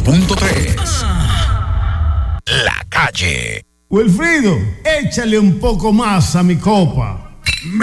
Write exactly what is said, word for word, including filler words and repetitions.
punto tres. La Calle. Wilfrido, échale un poco más a mi copa.